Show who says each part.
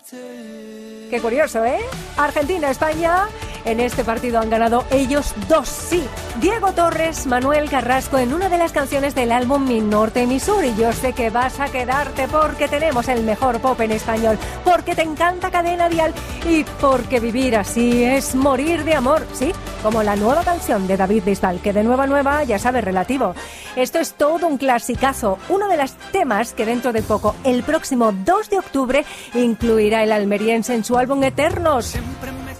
Speaker 1: Qué curioso, ¿eh? Argentina-España. En este partido han ganado ellos 2, sí. Diego Torres, Manuel Carrasco en una de las canciones del álbum Mi Norte y Mi Sur. Y yo sé que vas a quedarte porque tenemos el mejor pop en español, porque te encanta Cadena Dial y porque vivir así es morir de amor, ¿sí? Como la nueva canción de David Bisbal, que de nueva a nueva, ya sabes, relativo. Esto es todo un clasicazo, uno de los temas que dentro de poco, el próximo 2 de octubre, incluirá el almeriense en su álbum Eternos.